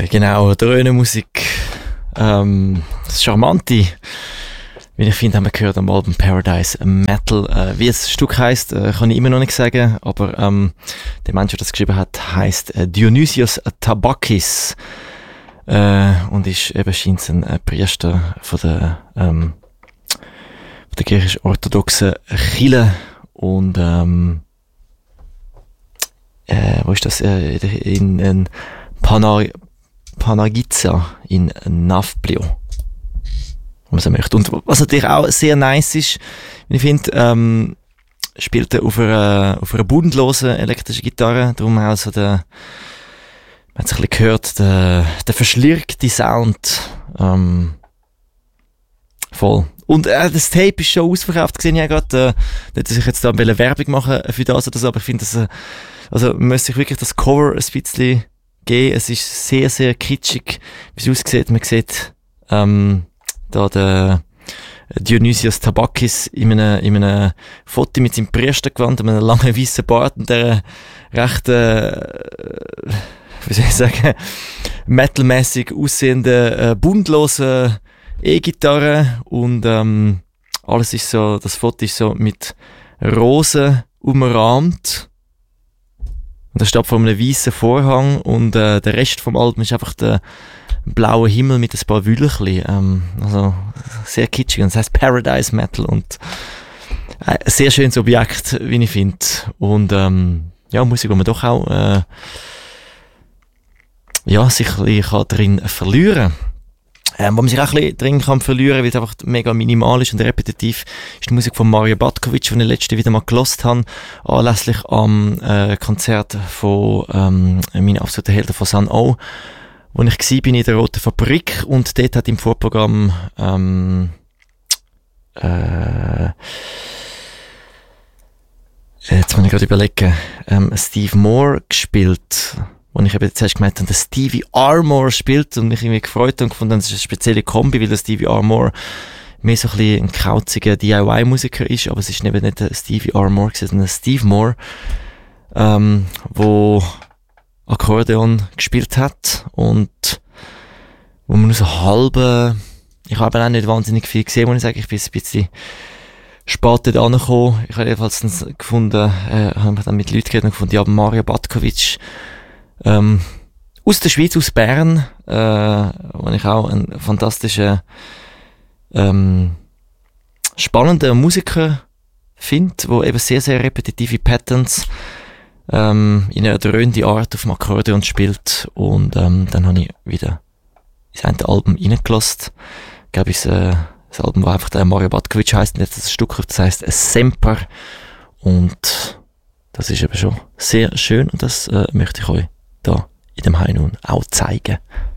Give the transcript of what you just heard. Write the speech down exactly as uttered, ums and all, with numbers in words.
Genau, Dröhnenmusik. Ähm, das Charmante, wie ich finde, haben wir gehört am Album Paradise Metal. Äh, wie das Stück heisst, äh, kann ich immer noch nicht sagen, aber ähm, der Mensch, der das geschrieben hat, heisst äh, Dionysios Tabakis äh, und ist eben scheint ein äh, Priester von der, ähm, von der griechisch-orthodoxen Kirche und ähm, äh, wo ist das? Äh, in, in Pana, Panagiza in Nafplio. Was er möchte. Und was natürlich auch sehr nice ist, ich finde, ähm, spielt er auf einer, auf einer bodenlosen elektrischen Gitarre, darum auch so der, man hat es ein bisschen gehört, der, der verschlirkte Sound, ähm, voll. Und äh, das Tape ist schon ausverkauft, gesehen ja gerade, äh, nicht, dass ich jetzt da eine Werbung machen für das oder so, aber ich finde, dass, äh, also man muss sich wirklich das Cover ein bisschen geben. Es ist sehr, sehr kitschig, wie es aussieht. Man sieht, ähm, da der Dionysios Tabakis in einem, in einem Foto mit seinem Priestergewand, mit einem langen weißen Bart und der recht, äh, wie soll ich sagen, metalmäßig aussehenden, äh, bundlosen E-Gitarre und ähm, alles ist so, das Foto ist so mit Rosen umrahmt. Und das steht vor einem weißen Vorhang und äh, der Rest vom Album ist einfach der blaue Himmel mit ein paar Wülchli. Ähm, also sehr kitschig. Und das heisst Paradise Metal und äh, ein sehr schönes Objekt, wie ich finde. Und ähm, ja, Musik, die man doch auch äh, ja, sich ein bisschen drin verlieren kann. Ähm, wo man sich auch ein bisschen drin kann verlieren, weil es einfach mega minimal ist und repetitiv, ist die Musik von Mario Batkovic, die ich letzte wieder mal gehört habe, anlässlich am äh, Konzert von ähm, meinen absoluten Helden von Sun O, wo ich war bin in der Roten Fabrik und dort hat im Vorprogramm ähm, äh, jetzt muss ich gerade überlegen, ähm, Steve Moore gespielt. Und ich habe jetzt erst gemeint, dass Stevie Armour spielt und mich irgendwie gefreut und gefunden, das ist eine spezielle Kombi, weil der Stevie Armour mehr so ein bisschen ein kauziger D I Y-Musiker ist, aber es ist eben nicht der Stevie Armour, sondern der Steve Moore, ähm, wo Akkordeon gespielt hat und wo man nur so halbe, ich habe auch nicht wahnsinnig viel gesehen, muss ich sagen, ich bin ein bisschen spät dort angekommen. Ich habe jedenfalls dann gefunden, äh, habe dann mit Leuten geredet und gefunden, ja, Mario Batkovic, Ähm, aus der Schweiz, aus Bern, äh, wo ich auch einen fantastischen, ähm, spannenden Musiker finde, wo eben sehr, sehr repetitive Patterns ähm, in einer dröhnenden Art auf dem Akkordeon spielt. Und ähm, dann habe ich wieder ins eine Album reingelassen. Ich glaube, es äh, das Album, das einfach der Mario Batkovic heisst, und jetzt das Stück, das heisst Semper. Und das ist eben schon sehr schön und das äh, möchte ich euch da in dem High Noon auch zeigen.